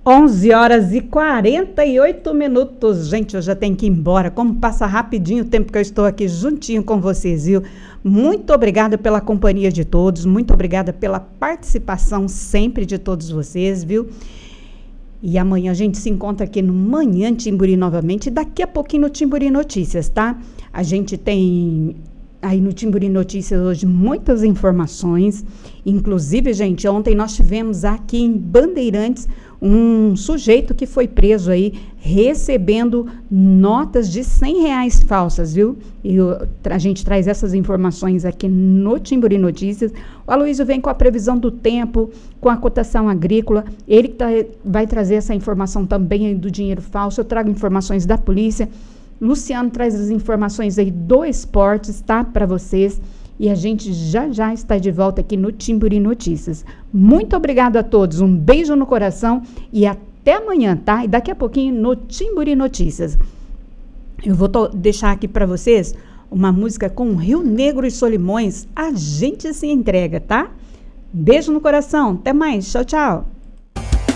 11 horas e 48 minutos. Gente, eu já tenho que ir embora. Como passa rapidinho o tempo que eu estou aqui juntinho com vocês, viu? Muito obrigada pela companhia de todos. Muito obrigada pela participação sempre de todos vocês, viu? E amanhã a gente se encontra aqui no Manhã Timburi novamente. Daqui a pouquinho no Timburi Notícias, tá? A gente tem aí no Timburi Notícias hoje muitas informações. Inclusive, gente, ontem nós tivemos aqui em Bandeirantes um sujeito que foi preso aí recebendo notas de R$100 falsas, viu? A gente traz essas informações aqui no Timburi Notícias. O Aloysio vem com a previsão do tempo, com a cotação agrícola. Ele vai trazer essa informação também aí do dinheiro falso. Eu trago informações da polícia. Luciano traz as informações aí do esportes, tá? Para vocês. E a gente já está de volta aqui no Timburi Notícias. Muito obrigada a todos, um beijo no coração e até amanhã, tá? E daqui a pouquinho no Timburi Notícias. Eu vou deixar aqui para vocês uma música com Rio Negro e Solimões. A gente se entrega, tá? Beijo no coração, até mais, tchau, tchau.